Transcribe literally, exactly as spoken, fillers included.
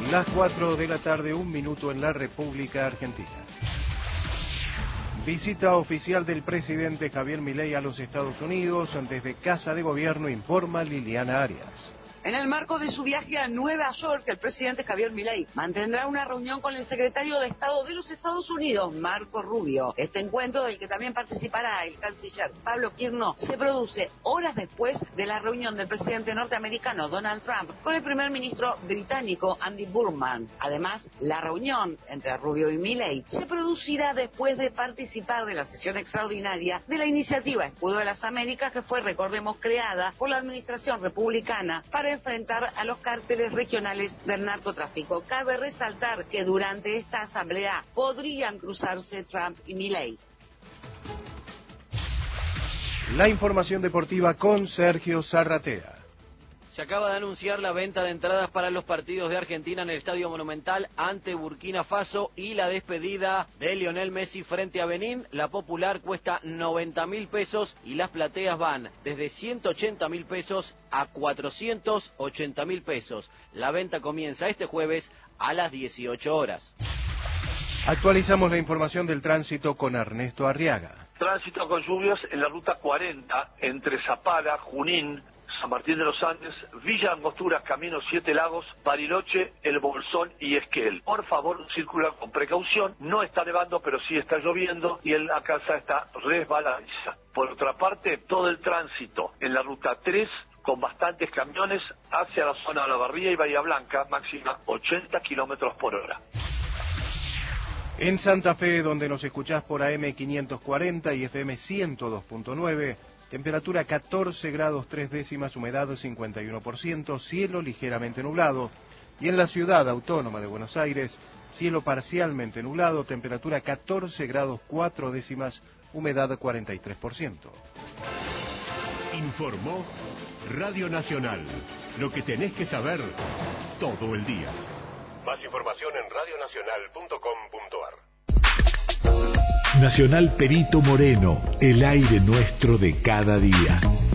Las cuatro de la tarde, un minuto en la República Argentina. Visita oficial del presidente Javier Milei a los Estados Unidos. Desde Casa de Gobierno informa Liliana Arias. En el marco de su viaje a Nueva York, el presidente Javier Milei mantendrá una reunión con el secretario de Estado de los Estados Unidos, Marco Rubio. Este encuentro, del que también participará el canciller Pablo Quirno, se produce horas después de la reunión del presidente norteamericano Donald Trump con el primer ministro británico Andy Burnham. Además, la reunión entre Rubio y Milei se producirá después de participar de la sesión extraordinaria de la iniciativa Escudo de las Américas, que fue, recordemos, creada por la administración republicana para enfrentar a los cárteles regionales del narcotráfico. Cabe resaltar que durante esta asamblea podrían cruzarse Trump y Milei. La información deportiva con Sergio Zarratea. Se acaba de anunciar la venta de entradas para los partidos de Argentina en el Estadio Monumental ante Burkina Faso y la despedida de Lionel Messi frente a Benín. La popular cuesta noventa mil pesos y las plateas van desde ciento ochenta mil pesos a cuatrocientos ochenta mil pesos. La venta comienza este jueves a las dieciocho horas. Actualizamos la información del tránsito con Ernesto Arriaga. Tránsito con lluvias en la ruta cuarenta entre Zapala, Junín, San Martín de los Andes, Villa Angostura, Camino Siete Lagos, Bariloche, El Bolsón y Esquel. Por favor, circula con precaución. No está nevando, pero sí está lloviendo y en la casa está resbaladiza. Por otra parte, todo el tránsito en la ruta tres con bastantes camiones hacia la zona de La Barría y Bahía Blanca, máxima ochenta kilómetros por hora. En Santa Fe, donde nos escuchás por A M quinientos cuarenta y F M ciento dos punto nueve, temperatura catorce grados tres décimas, humedad cincuenta y uno por ciento, cielo ligeramente nublado. Y en la ciudad autónoma de Buenos Aires, cielo parcialmente nublado, temperatura catorce grados cuatro décimas, humedad cuarenta y tres por ciento. Informó Radio Nacional. Lo que tenés que saber todo el día. Más información en radio nacional punto com punto a r. Nacional Perito Moreno, el aire nuestro de cada día.